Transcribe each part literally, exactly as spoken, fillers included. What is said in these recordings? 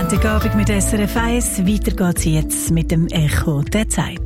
Montagabend mit S R F eins. Weiter geht's jetzt mit dem Echo der Zeit.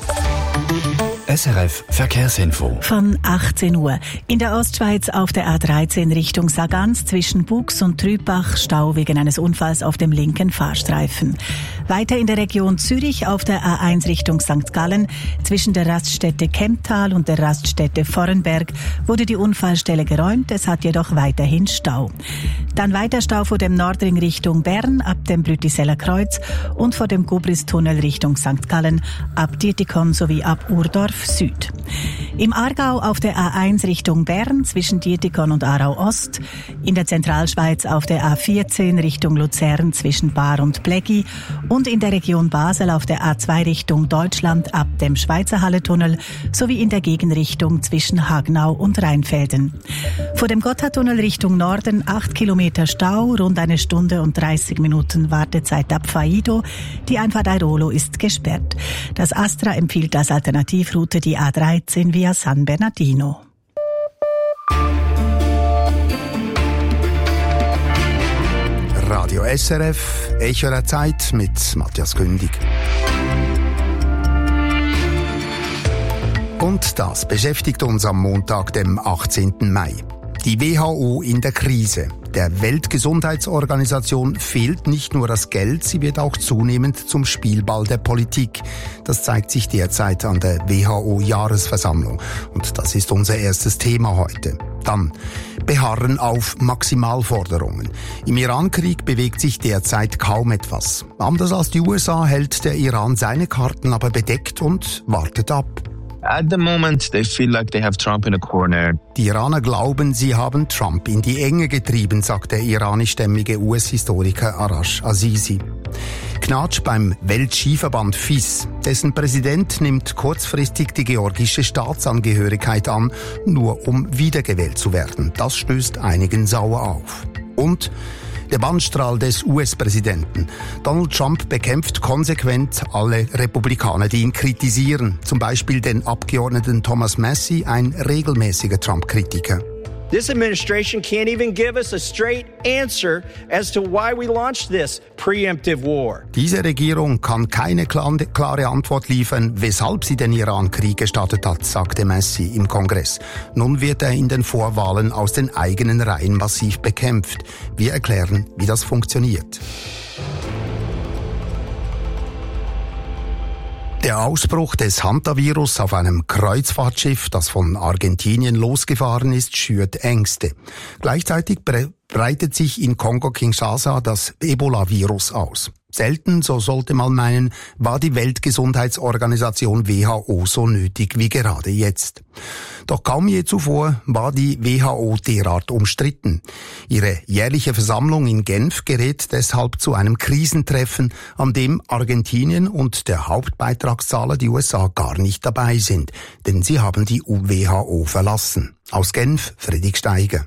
S R F Verkehrsinfo. Von achtzehn Uhr. In der Ostschweiz auf der A dreizehn Richtung Sargans zwischen Bux und Trübach Stau wegen eines Unfalls auf dem linken Fahrstreifen. Weiter in der Region Zürich auf der A eins Richtung Sankt Gallen zwischen der Raststätte Kemptal und der Raststätte Vorrenberg wurde die Unfallstelle geräumt, es hat jedoch weiterhin Stau. Dann weiter Stau vor dem Nordring Richtung Bern ab dem Brütiseller Kreuz und vor dem Gubristunnel Richtung Sankt Gallen ab Dietikon sowie ab Urdorf Süd. Im Aargau auf der A eins Richtung Bern zwischen Dietikon und Aarau Ost, in der Zentralschweiz auf der A vierzehn Richtung Luzern zwischen Baar und Pleggi und in der Region Basel auf der A zwei Richtung Deutschland ab dem Schweizer Halletunnel sowie in der Gegenrichtung zwischen Hagnau und Rheinfelden. Vor dem Gotthardtunnel Richtung Norden acht Kilometer Stau, rund eine Stunde und dreißig Minuten Wartezeit ab Faido. Die Einfahrt Airolo ist gesperrt. Das Astra empfiehlt als Alternativroute die A dreizehn via San Bernardino. Radio S R F, Echo der Zeit mit Matthias Kündig. Und das beschäftigt uns am Montag, dem achtzehnten Mai. Die W H O in der Krise. Der Weltgesundheitsorganisation fehlt nicht nur das Geld, sie wird auch zunehmend zum Spielball der Politik. Das zeigt sich derzeit an der W H O-Jahresversammlung. Und das ist unser erstes Thema heute. Dann beharren auf Maximalforderungen. Im Iran-Krieg bewegt sich derzeit kaum etwas. Anders als die U S A hält der Iran seine Karten aber bedeckt und wartet ab. At the moment, they feel like they have Trump in a corner. Die Iraner glauben, sie haben Trump in die Enge getrieben, sagt der iranischstämmige U S-Historiker Arash Azizi. Knatsch beim Weltskiverband F I S. Dessen Präsident nimmt kurzfristig die georgische Staatsangehörigkeit an, nur um wiedergewählt zu werden. Das stößt einigen sauer auf. Und der Bannstrahl des U S-Präsidenten. Donald Trump bekämpft konsequent alle Republikaner, die ihn kritisieren. Zum Beispiel den Abgeordneten Thomas Massie, ein regelmäßiger Trump-Kritiker. This administration can't even give us a straight answer as to why we launched this preemptive war. Diese Regierung kann keine klare Antwort liefern, weshalb sie den Iran-Krieg gestartet hat, sagte Massie im Kongress. Nun wird er in den Vorwahlen aus den eigenen Reihen massiv bekämpft. Wir erklären, wie das funktioniert. Der Ausbruch des Hantavirus auf einem Kreuzfahrtschiff, das von Argentinien losgefahren ist, schürt Ängste. Gleichzeitig breitet sich in Kongo-Kinshasa das Ebola-Virus aus. Selten, so sollte man meinen, war die Weltgesundheitsorganisation W H O so nötig wie gerade jetzt. Doch kaum je zuvor war die W H O derart umstritten. Ihre jährliche Versammlung in Genf gerät deshalb zu einem Krisentreffen, an dem Argentinien und der Hauptbeitragszahler, die U S A, gar nicht dabei sind, denn sie haben die W H O verlassen. Aus Genf, Friedrich Steiger.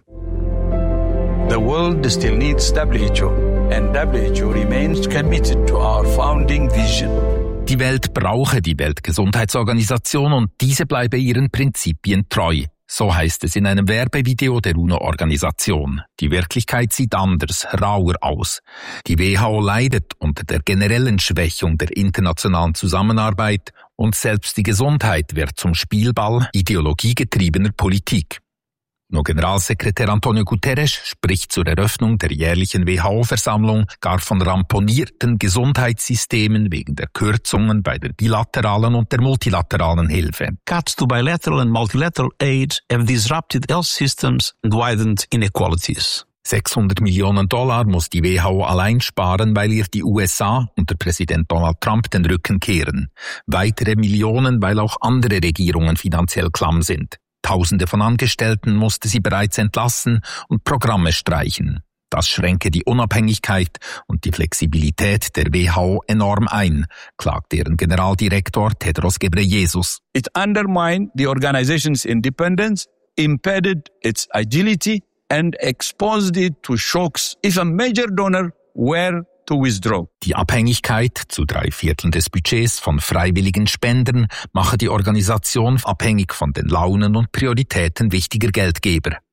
The world still needs W H O, and W H O remains committed to our founding vision. Die Welt brauche die Weltgesundheitsorganisation und diese bleibe ihren Prinzipien treu. So heißt es in einem Werbevideo der UNO-Organisation. Die Wirklichkeit sieht anders, rauer aus. Die W H O leidet unter der generellen Schwächung der internationalen Zusammenarbeit und selbst die Gesundheit wird zum Spielball ideologiegetriebener Politik. Nur Generalsekretär Antonio Guterres spricht zur Eröffnung der jährlichen W H O-Versammlung gar von ramponierten Gesundheitssystemen wegen der Kürzungen bei der bilateralen und der multilateralen Hilfe. Cuts to bilateral and multilateral aid have disrupted health systems and widened inequalities. sechshundert Millionen Dollar muss die W H O allein sparen, weil ihr die U S A unter Präsident Donald Trump den Rücken kehren. Weitere Millionen, weil auch andere Regierungen finanziell klamm sind. Tausende von Angestellten musste sie bereits entlassen und Programme streichen. Das schränke die Unabhängigkeit und die Flexibilität der W H O enorm ein, klagt deren Generaldirektor Tedros Ghebreyesus. It undermined the organization's independence, impeded its agility and exposed it to shocks if a major donor were to withdraw. Die Abhängigkeit zu drei Vierteln des Budgets von freiwilligen Spendern mache die Organisation abhängig von den Launen und Prioritäten wichtiger Geldgeber.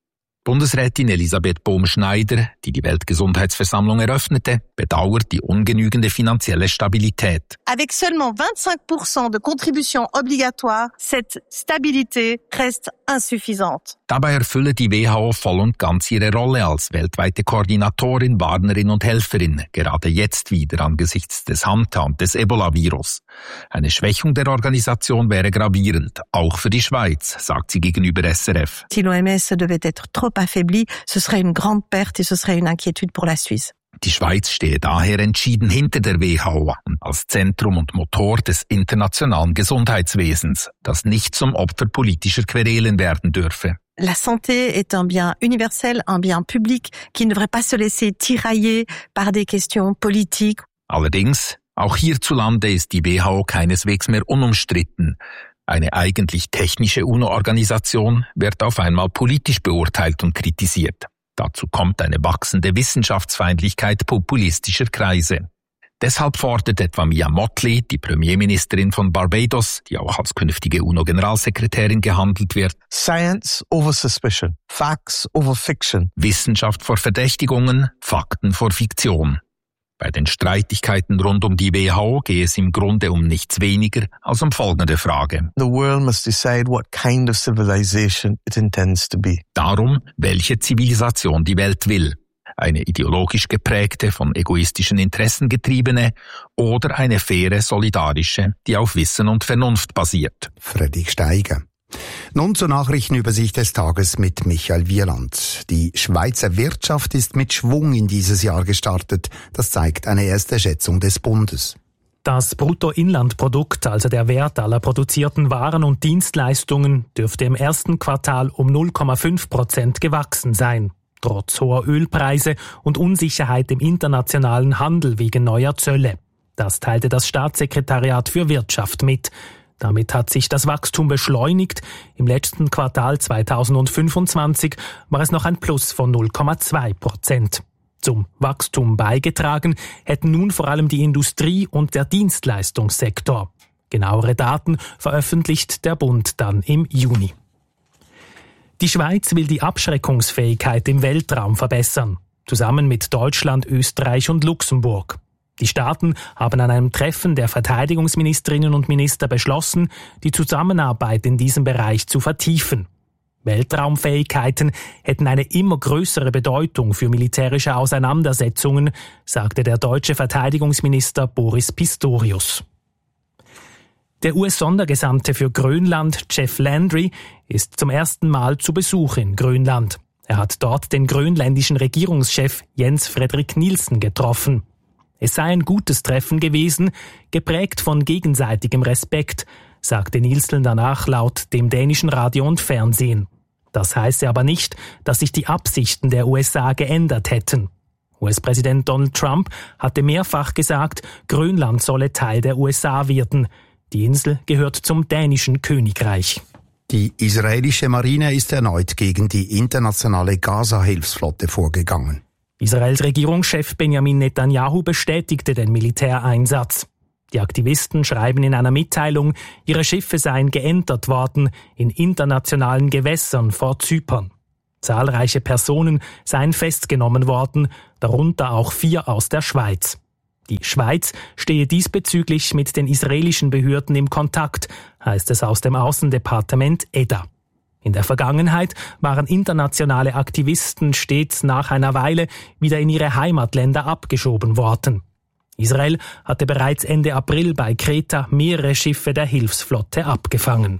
Bundesrätin Elisabeth Bohm-Schneider, die die Weltgesundheitsversammlung eröffnete, bedauert die ungenügende finanzielle Stabilität. Avec seulement vingt-cinq Prozent de contribution obligatoire, cette stabilité reste insuffisante. Dabei erfülle die W H O voll und ganz ihre Rolle als weltweite Koordinatorin, Warnerin und Helferin, gerade jetzt wieder angesichts des Hanta- und des Ebola-Virus. Eine Schwächung der Organisation wäre gravierend, auch für die Schweiz, sagt sie gegenüber S R F. Si l'O M S devait être trop affaibli, ce serait une grande perte et ce serait une inquiétude pour la Suisse. Die Schweiz stehe daher entschieden hinter der W H O als Zentrum und Motor des internationalen Gesundheitswesens, das nicht zum Opfer politischer Querelen werden dürfe. La santé est un bien universel, un bien public, qui ne devrait pas se laisser tirailler par des questions politiques. Allerdings, auch hierzulande ist die W H O keineswegs mehr unumstritten. Eine eigentlich technische U N O-Organisation wird auf einmal politisch beurteilt und kritisiert. Dazu kommt eine wachsende Wissenschaftsfeindlichkeit populistischer Kreise. Deshalb fordert etwa Mia Mottley, die Premierministerin von Barbados, die auch als künftige U N O-Generalsekretärin gehandelt wird, Science over suspicion, facts over fiction. Wissenschaft vor Verdächtigungen, Fakten vor Fiktion. Bei den Streitigkeiten rund um die W H O gehe es im Grunde um nichts weniger als um folgende Frage. The world must decide what kind of civilization it intends to be. Darum, welche Zivilisation die Welt will. Eine ideologisch geprägte, von egoistischen Interessen getriebene oder eine faire, solidarische, die auf Wissen und Vernunft basiert. Fredrik Steiger. Nun zur Nachrichtenübersicht des Tages mit Michael Wieland. Die Schweizer Wirtschaft ist mit Schwung in dieses Jahr gestartet. Das zeigt eine erste Schätzung des Bundes. Das Bruttoinlandprodukt, also der Wert aller produzierten Waren und Dienstleistungen, dürfte im ersten Quartal um null Komma fünf Prozent gewachsen sein. Trotz hoher Ölpreise und Unsicherheit im internationalen Handel wegen neuer Zölle. Das teilte das Staatssekretariat für Wirtschaft mit. Damit hat sich das Wachstum beschleunigt. Im letzten Quartal zweitausendfünfundzwanzig war es noch ein Plus von null Komma zwei Prozent. Zum Wachstum beigetragen hätten nun vor allem die Industrie und der Dienstleistungssektor. Genauere Daten veröffentlicht der Bund dann im Juni. Die Schweiz will die Abschreckungsfähigkeit im Weltraum verbessern, zusammen mit Deutschland, Österreich und Luxemburg. Die Staaten haben an einem Treffen der Verteidigungsministerinnen und Minister beschlossen, die Zusammenarbeit in diesem Bereich zu vertiefen. Weltraumfähigkeiten hätten eine immer größere Bedeutung für militärische Auseinandersetzungen, sagte der deutsche Verteidigungsminister Boris Pistorius. Der U S-Sondergesandte für Grönland, Jeff Landry, ist zum ersten Mal zu Besuch in Grönland. Er hat dort den grönländischen Regierungschef Jens Frederik Nielsen getroffen. Es sei ein gutes Treffen gewesen, geprägt von gegenseitigem Respekt, sagte Nielsen danach laut dem dänischen Radio und Fernsehen. Das heiße aber nicht, dass sich die Absichten der U S A geändert hätten. U S-Präsident Donald Trump hatte mehrfach gesagt, Grönland solle Teil der U S A werden. Die Insel gehört zum dänischen Königreich. Die israelische Marine ist erneut gegen die internationale Gaza-Hilfsflotte vorgegangen. Israels Regierungschef Benjamin Netanyahu bestätigte den Militäreinsatz. Die Aktivisten schreiben in einer Mitteilung, ihre Schiffe seien geentert worden in internationalen Gewässern vor Zypern. Zahlreiche Personen seien festgenommen worden, darunter auch vier aus der Schweiz. Die Schweiz stehe diesbezüglich mit den israelischen Behörden im Kontakt, heißt es aus dem Außendepartement E D A. In der Vergangenheit waren internationale Aktivisten stets nach einer Weile wieder in ihre Heimatländer abgeschoben worden. Israel hatte bereits Ende April bei Kreta mehrere Schiffe der Hilfsflotte abgefangen.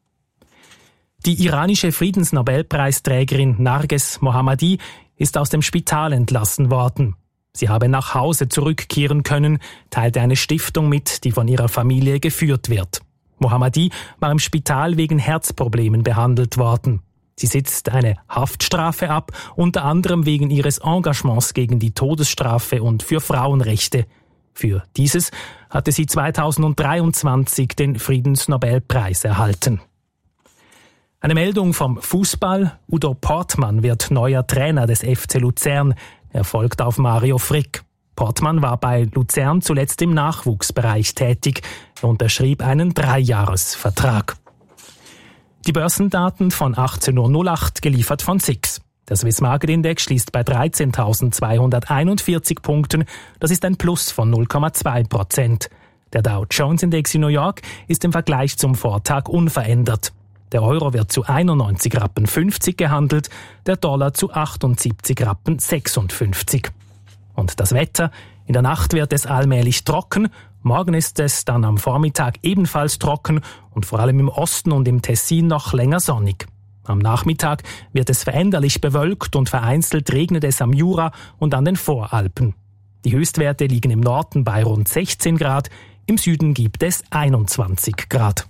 Die iranische Friedensnobelpreisträgerin Narges Mohammadi ist aus dem Spital entlassen worden. Sie habe nach Hause zurückkehren können, teilte eine Stiftung mit, die von ihrer Familie geführt wird. Mohammadi war im Spital wegen Herzproblemen behandelt worden. Sie sitzt eine Haftstrafe ab, unter anderem wegen ihres Engagements gegen die Todesstrafe und für Frauenrechte. Für dieses hatte sie zweitausenddreiundzwanzig den Friedensnobelpreis erhalten. Eine Meldung vom Fußball. Udo Portmann wird neuer Trainer des F C Luzern. Er folgt auf Mario Frick. Portmann war bei Luzern zuletzt im Nachwuchsbereich tätig. Er unterschrieb einen Dreijahresvertrag. Die Börsendaten von achtzehn Uhr null acht, geliefert von S I X. Der Swiss Market Index schließt bei dreizehntausendzweihunderteinundvierzig Punkten. Das ist ein Plus von null Komma zwei Prozent. Der Dow Jones Index in New York ist im Vergleich zum Vortag unverändert. Der Euro wird zu einundneunzig Rappen fünfzig gehandelt, der Dollar zu achtundsiebzig Rappen sechsundfünfzig. Und das Wetter? In der Nacht wird es allmählich trocken. Morgen ist es dann am Vormittag ebenfalls trocken und vor allem im Osten und im Tessin noch länger sonnig. Am Nachmittag wird es veränderlich bewölkt und vereinzelt regnet es am Jura und an den Voralpen. Die Höchstwerte liegen im Norden bei rund sechzehn Grad, im Süden gibt es einundzwanzig Grad.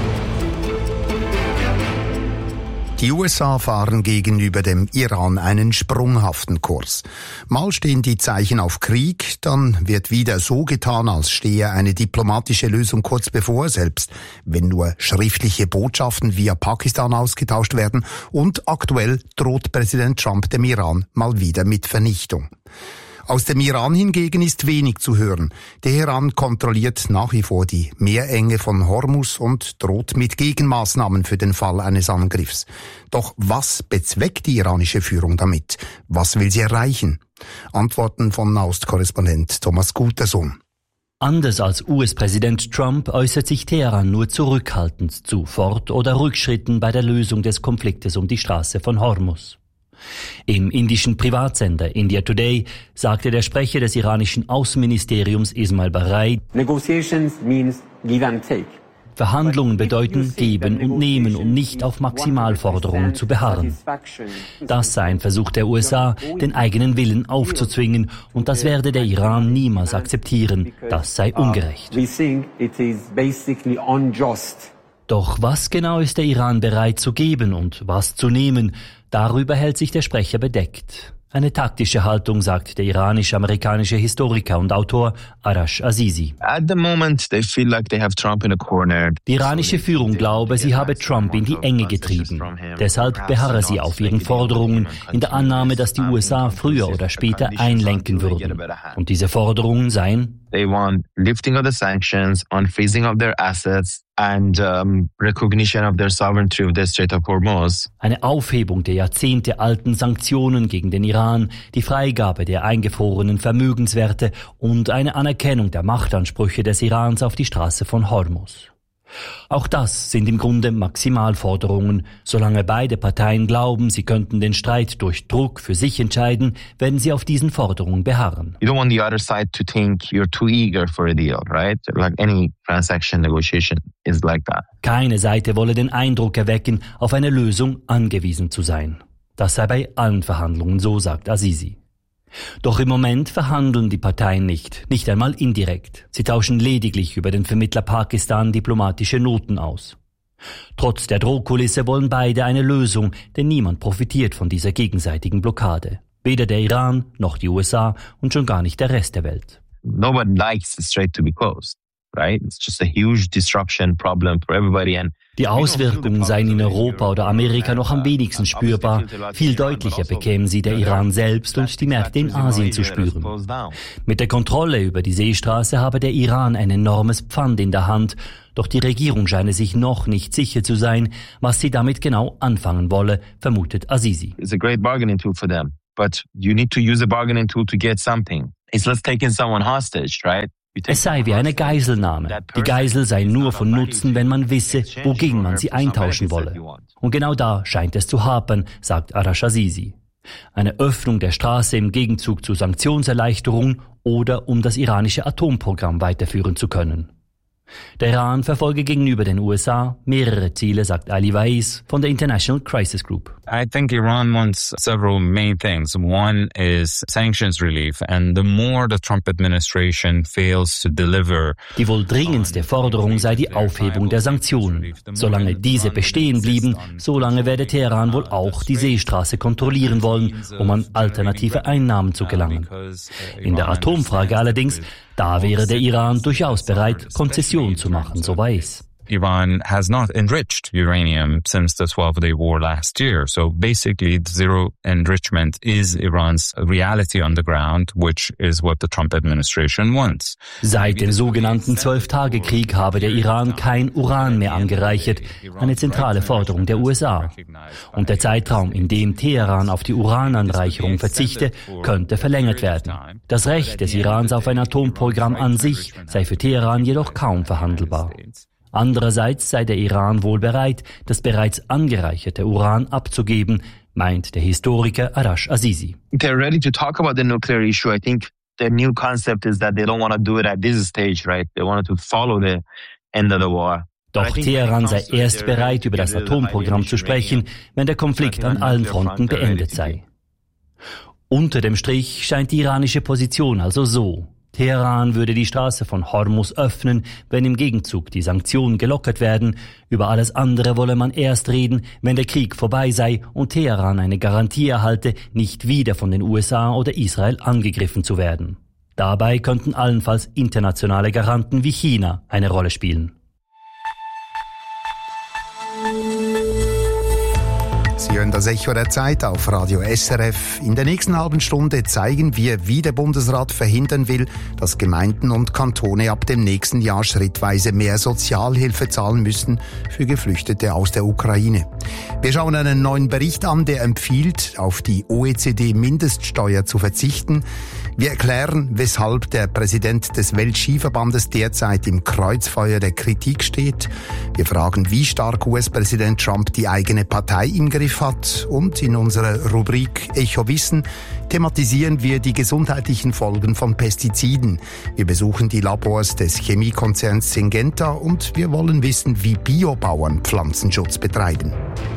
Die U S A fahren gegenüber dem Iran einen sprunghaften Kurs. Mal stehen die Zeichen auf Krieg, dann wird wieder so getan, als stehe eine diplomatische Lösung kurz bevor, selbst wenn nur schriftliche Botschaften via Pakistan ausgetauscht werden. Und aktuell droht Präsident Trump dem Iran mal wieder mit Vernichtung. Aus dem Iran hingegen ist wenig zu hören. Teheran kontrolliert nach wie vor die Meerenge von Hormuz und droht mit Gegenmaßnahmen für den Fall eines Angriffs. Doch was bezweckt die iranische Führung damit? Was will sie erreichen? Antworten von Nahost-Korrespondent Thomas Gutersohn. Anders als U S-Präsident Trump äußert sich Teheran nur zurückhaltend zu Fort- oder Rückschritten bei der Lösung des Konfliktes um die Straße von Hormuz. Im indischen Privatsender India Today sagte der Sprecher des iranischen Außenministeriums Ismail Baghai, Negotiations means give and take. Verhandlungen bedeuten geben und nehmen, um nicht auf Maximalforderungen zu beharren. Das sei ein Versuch der U S A, den eigenen Willen aufzuzwingen, und das werde der Iran niemals akzeptieren. Das sei ungerecht. Doch was genau ist der Iran bereit zu geben und was zu nehmen? Darüber hält sich der Sprecher bedeckt. Eine taktische Haltung, sagt der iranisch-amerikanische Historiker und Autor Arash Azizi. At the moment, they feel like they have Trump in a corner. Die iranische Führung glaube, sie habe Trump in die Enge getrieben. Deshalb beharre sie auf ihren Forderungen, in der Annahme, dass die U S A früher oder später einlenken würden. Und diese Forderungen seien: They want lifting of the sanctions, unfreezing of their assets and um, recognition of their sovereignty of the Strait of Hormuz. Eine Aufhebung der jahrzehntealten Sanktionen gegen den Iran, die Freigabe der eingefrorenen Vermögenswerte und eine Anerkennung der Machtansprüche des Irans auf die Straße von Hormuz. Auch das sind im Grunde Maximalforderungen. Solange beide Parteien glauben, sie könnten den Streit durch Druck für sich entscheiden, werden sie auf diesen Forderungen beharren. You don't want the other side to think you're too eager for a deal, right? Like any transaction negotiation is like that. Keine Seite wolle den Eindruck erwecken, auf eine Lösung angewiesen zu sein. Das sei bei allen Verhandlungen so, sagt Azizi. Doch im Moment verhandeln die Parteien nicht, nicht einmal indirekt. Sie tauschen lediglich über den Vermittler Pakistan diplomatische Noten aus. Trotz der Drohkulisse wollen beide eine Lösung, denn niemand profitiert von dieser gegenseitigen Blockade. Weder der Iran noch die U S A und schon gar nicht der Rest der Welt. Nobody likes the strait to be closed, right? It's just a huge disruption problem for everybody and die Auswirkungen seien in Europa oder Amerika noch am wenigsten spürbar. Viel deutlicher bekämen sie der Iran selbst und die Märkte in Asien zu spüren. Mit der Kontrolle über die Seestraße habe der Iran ein enormes Pfand in der Hand, doch die Regierung scheine sich noch nicht sicher zu sein, was sie damit genau anfangen wolle, vermutet Azizi. It's a great bargaining tool for them, but you need to use a bargaining tool to get something. It's like taking someone hostage, right? Es sei wie eine Geiselnahme. Die Geisel sei nur von Nutzen, wenn man wisse, wogegen man sie eintauschen wolle. Und genau da scheint es zu hapern, sagt Arash Azizi. Eine Öffnung der Straße im Gegenzug zu Sanktionserleichterungen oder um das iranische Atomprogramm weiterführen zu können. Der Iran verfolge gegenüber den U S A mehrere Ziele, sagt Ali Weiss von der International Crisis Group. I think Iran wants several main things. One is sanctions relief, and the more the Trump administration fails to deliver. Die wohl dringendste Forderung sei die Aufhebung der Sanktionen. Solange diese bestehen blieben, solange werde Teheran wohl auch die Seestraße kontrollieren wollen, um an alternative Einnahmen zu gelangen. In der Atomfrage allerdings, da wäre der Iran durchaus bereit, Konzessionen zu machen, so Weiss. Iran has not enriched uranium since the twelve-day war last year. So basically, zero enrichment is Iran's reality on the ground, which is what the Trump administration wants. Seit dem sogenannten Zwölf-Tage-Krieg habe der Iran kein Uran mehr angereichert, eine zentrale Forderung der U S A. Und der Zeitraum, in dem Teheran auf die Urananreicherung verzichte, könnte verlängert werden. Das Recht des Irans auf ein Atomprogramm an sich sei für Teheran jedoch kaum verhandelbar. Andererseits sei der Iran wohl bereit, das bereits angereicherte Uran abzugeben, meint der Historiker Arash Azizi. They're ready to talk about the nuclear issue. I think the new concept is that they don't want to do it at this stage, right? They wanted to follow the end of the war. Doch Teheran sei erst bereit, über das Atomprogramm zu sprechen, wenn der Konflikt an allen Fronten beendet sei. Unter dem Strich scheint die iranische Position also so. Teheran würde die Straße von Hormuz öffnen, wenn im Gegenzug die Sanktionen gelockert werden. Über alles andere wolle man erst reden, wenn der Krieg vorbei sei und Teheran eine Garantie erhalte, nicht wieder von den U S A oder Israel angegriffen zu werden. Dabei könnten allenfalls internationale Garanten wie China eine Rolle spielen. Sie hören das Echo der Zeit auf Radio S R F. In der nächsten halben Stunde zeigen wir, wie der Bundesrat verhindern will, dass Gemeinden und Kantone ab dem nächsten Jahr schrittweise mehr Sozialhilfe zahlen müssen für Geflüchtete aus der Ukraine. Wir schauen einen neuen Bericht an, der empfiehlt, auf die O E C D-Mindeststeuer zu verzichten. Wir erklären, weshalb der Präsident des Weltskiverbandes derzeit im Kreuzfeuer der Kritik steht. Wir fragen, wie stark U S-Präsident Trump die eigene Partei im Griff hat. Und in unserer Rubrik Echo Wissen thematisieren wir die gesundheitlichen Folgen von Pestiziden. Wir besuchen die Labors des Chemiekonzerns Syngenta und wir wollen wissen, wie Biobauern Pflanzenschutz betreiben.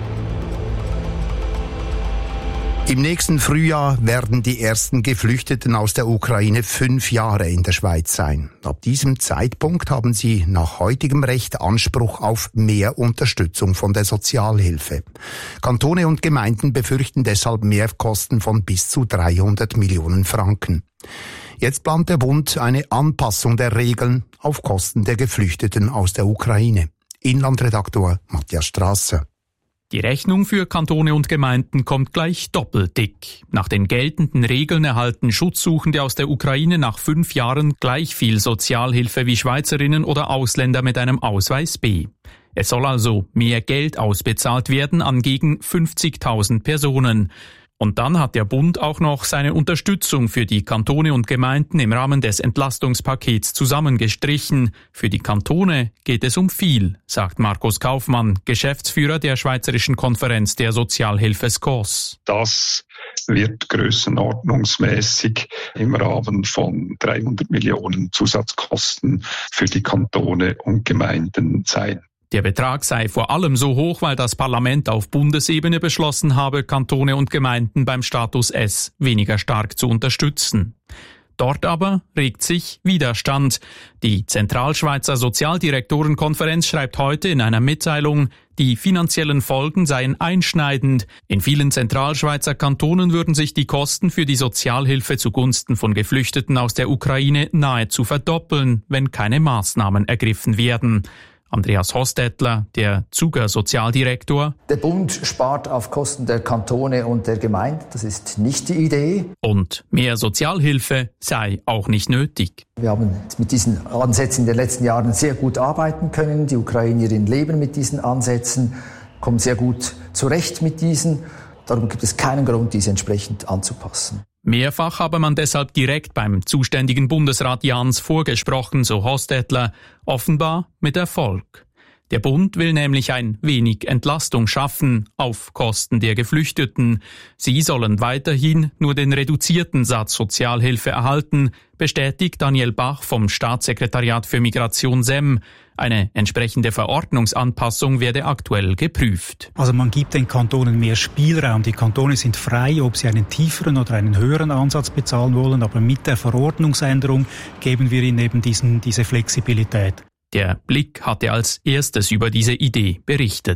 Im nächsten Frühjahr werden die ersten Geflüchteten aus der Ukraine fünf Jahre in der Schweiz sein. Ab diesem Zeitpunkt haben sie nach heutigem Recht Anspruch auf mehr Unterstützung von der Sozialhilfe. Kantone und Gemeinden befürchten deshalb Mehrkosten von bis zu dreihundert Millionen Franken. Jetzt plant der Bund eine Anpassung der Regeln auf Kosten der Geflüchteten aus der Ukraine. Inlandredaktor Matthias Strasser. Die Rechnung für Kantone und Gemeinden kommt gleich doppelt dick. Nach den geltenden Regeln erhalten Schutzsuchende aus der Ukraine nach fünf Jahren gleich viel Sozialhilfe wie Schweizerinnen oder Ausländer mit einem Ausweis B. Es soll also mehr Geld ausbezahlt werden an gegen fünfzigtausend Personen. Und dann hat der Bund auch noch seine Unterstützung für die Kantone und Gemeinden im Rahmen des Entlastungspakets zusammengestrichen. Für die Kantone geht es um viel, sagt Markus Kaufmann, Geschäftsführer der Schweizerischen Konferenz der Sozialhilfe S K O S. Das wird grössenordnungsmäßig im Rahmen von dreihundert Millionen Zusatzkosten für die Kantone und Gemeinden sein. Der Betrag sei vor allem so hoch, weil das Parlament auf Bundesebene beschlossen habe, Kantone und Gemeinden beim Status S weniger stark zu unterstützen. Dort aber regt sich Widerstand. Die Zentralschweizer Sozialdirektorenkonferenz schreibt heute in einer Mitteilung, die finanziellen Folgen seien einschneidend. In vielen Zentralschweizer Kantonen würden sich die Kosten für die Sozialhilfe zugunsten von Geflüchteten aus der Ukraine nahezu verdoppeln, wenn keine Maßnahmen ergriffen werden. Andreas Hostetler, der Zuger Sozialdirektor. Der Bund spart auf Kosten der Kantone und der Gemeinde. Das ist nicht die Idee. Und mehr Sozialhilfe sei auch nicht nötig. Wir haben mit diesen Ansätzen in den letzten Jahren sehr gut arbeiten können. Die Ukrainerinnen leben mit diesen Ansätzen, kommen sehr gut zurecht mit diesen. Darum gibt es keinen Grund, diese entsprechend anzupassen. Mehrfach habe man deshalb direkt beim zuständigen Bundesrat Jans vorgesprochen, so Hostetler, offenbar mit Erfolg. Der Bund will nämlich ein wenig Entlastung schaffen auf Kosten der Geflüchteten. Sie sollen weiterhin nur den reduzierten Satz Sozialhilfe erhalten, bestätigt Daniel Bach vom Staatssekretariat für Migration S E M. Eine entsprechende Verordnungsanpassung werde aktuell geprüft. Also man gibt den Kantonen mehr Spielraum. Die Kantone sind frei, ob sie einen tieferen oder einen höheren Ansatz bezahlen wollen, aber mit der Verordnungsänderung geben wir ihnen eben diesen, diese Flexibilität. Der Blick hatte als erstes über diese Idee berichtet.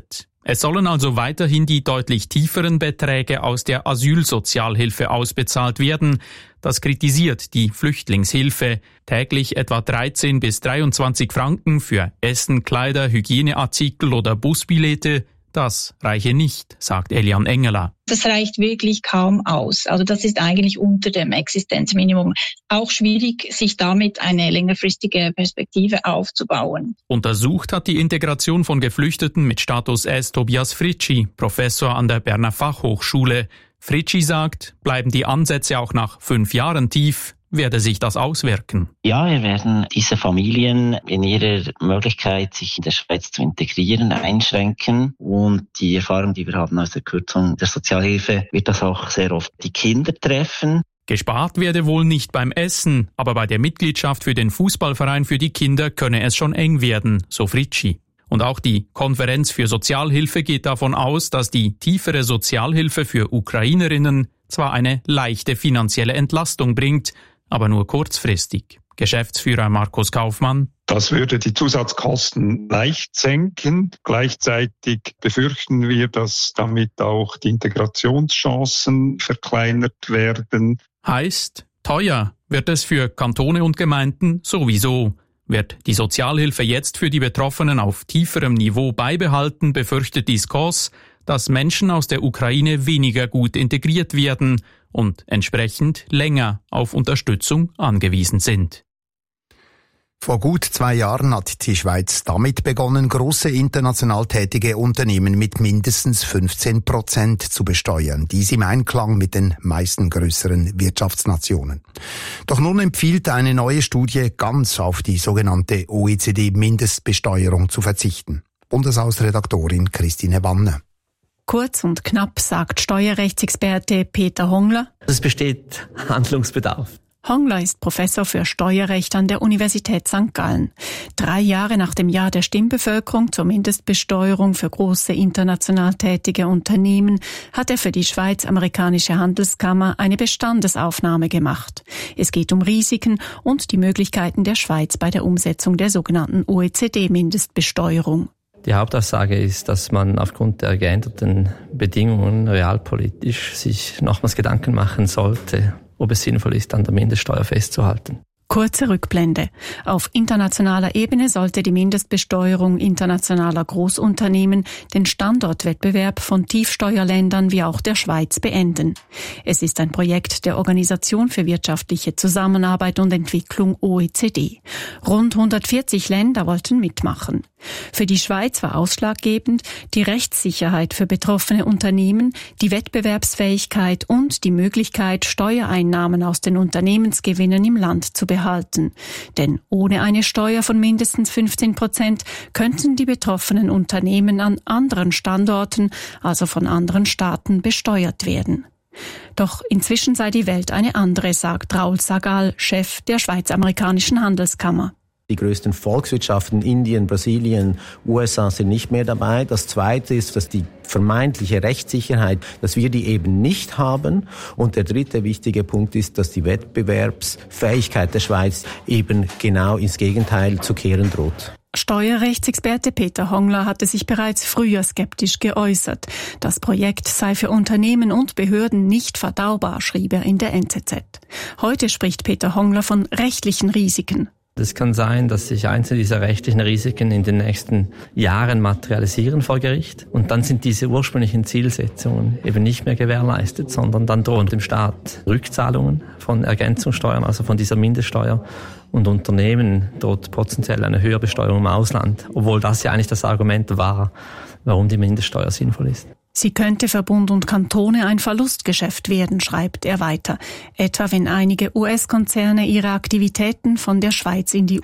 Es sollen also weiterhin die deutlich tieferen Beträge aus der Asylsozialhilfe ausbezahlt werden. Das kritisiert die Flüchtlingshilfe. Täglich etwa dreizehn bis dreiundzwanzig Franken für Essen, Kleider, Hygieneartikel oder Busbillette. Das reiche nicht, sagt Elian Engeler. Das reicht wirklich kaum aus. Also das ist eigentlich unter dem Existenzminimum. Auch schwierig, sich damit eine längerfristige Perspektive aufzubauen. Untersucht hat die Integration von Geflüchteten mit Status S Tobias Fritschi, Professor an der Berner Fachhochschule. Fritschi sagt, bleiben die Ansätze auch nach fünf Jahren tief, werde sich das auswirken. Ja, wir werden diese Familien in ihrer Möglichkeit, sich in der Schweiz zu integrieren, einschränken. Und die Erfahrung, die wir haben aus der Kürzung der Sozialhilfe, wird das auch sehr oft die Kinder treffen. Gespart werde wohl nicht beim Essen, aber bei der Mitgliedschaft für den Fußballverein für die Kinder könne es schon eng werden, so Fritschi. Und auch die Konferenz für Sozialhilfe geht davon aus, dass die tiefere Sozialhilfe für Ukrainerinnen zwar eine leichte finanzielle Entlastung bringt, aber nur kurzfristig. Geschäftsführer Markus Kaufmann. Das würde die Zusatzkosten leicht senken. Gleichzeitig befürchten wir, dass damit auch die Integrationschancen verkleinert werden. Heißt, teuer wird es für Kantone und Gemeinden sowieso. Wird die Sozialhilfe jetzt für die Betroffenen auf tieferem Niveau beibehalten, befürchtet die S K O S, dass Menschen aus der Ukraine weniger gut integriert werden und entsprechend länger auf Unterstützung angewiesen sind. Vor gut zwei Jahren hat die Schweiz damit begonnen, große international tätige Unternehmen mit mindestens fünfzehn Prozent zu besteuern, dies im Einklang mit den meisten größeren Wirtschaftsnationen. Doch nun empfiehlt eine neue Studie, ganz auf die sogenannte O E C D-Mindestbesteuerung zu verzichten. Bundeshausredaktorin Christine Wanne. Kurz und knapp sagt Steuerrechtsexperte Peter Hongler. Es besteht Handlungsbedarf. Hongler ist Professor für Steuerrecht an der Universität Sankt Gallen. Drei Jahre nach dem Jahr der Stimmbevölkerung zur Mindestbesteuerung für große international tätige Unternehmen hat er für die Schweiz-Amerikanische Handelskammer eine Bestandesaufnahme gemacht. Es geht um Risiken und die Möglichkeiten der Schweiz bei der Umsetzung der sogenannten O E C D-Mindestbesteuerung. Die Hauptaussage ist, dass man aufgrund der geänderten Bedingungen realpolitisch sich nochmals Gedanken machen sollte, ob es sinnvoll ist, an der Mindeststeuer festzuhalten. Kurze Rückblende. Auf internationaler Ebene sollte die Mindestbesteuerung internationaler Großunternehmen den Standortwettbewerb von Tiefsteuerländern wie auch der Schweiz beenden. Es ist ein Projekt der Organisation für wirtschaftliche Zusammenarbeit und Entwicklung O E C D. Rund hundertvierzig Länder wollten mitmachen. Für die Schweiz war ausschlaggebend die Rechtssicherheit für betroffene Unternehmen, die Wettbewerbsfähigkeit und die Möglichkeit, Steuereinnahmen aus den Unternehmensgewinnen im Land zu behalten. Denn ohne eine Steuer von mindestens fünfzehn Prozent könnten die betroffenen Unternehmen an anderen Standorten, also von anderen Staaten, besteuert werden. Doch inzwischen sei die Welt eine andere, sagt Raoul Sagal, Chef der Schweiz-Amerikanischen Handelskammer. Die größten Volkswirtschaften, Indien, Brasilien, U S A sind nicht mehr dabei. Das Zweite ist, dass die vermeintliche Rechtssicherheit, dass wir die eben nicht haben. Und der dritte wichtige Punkt ist, dass die Wettbewerbsfähigkeit der Schweiz eben genau ins Gegenteil zu kehren droht. Steuerrechtsexperte Peter Hongler hatte sich bereits früher skeptisch geäußert. Das Projekt sei für Unternehmen und Behörden nicht verdaubar, schrieb er in der N Z Z. Heute spricht Peter Hongler von rechtlichen Risiken. Es kann sein, dass sich einzelne dieser rechtlichen Risiken in den nächsten Jahren materialisieren vor Gericht. Und dann sind diese ursprünglichen Zielsetzungen eben nicht mehr gewährleistet, sondern dann drohen dem Staat Rückzahlungen von Ergänzungssteuern, also von dieser Mindeststeuer. Und Unternehmen droht potenziell eine höhere Besteuerung im Ausland, obwohl das ja eigentlich das Argument war, warum die Mindeststeuer sinnvoll ist. Sie könnte für Bund und Kantone ein Verlustgeschäft werden, schreibt er weiter. Etwa wenn einige U S-Konzerne ihre Aktivitäten von der Schweiz in die